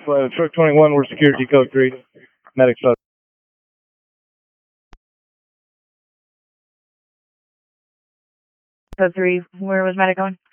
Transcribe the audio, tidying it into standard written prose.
truck 21, we're security code 3. Medic sub. Code 3, where was medic going?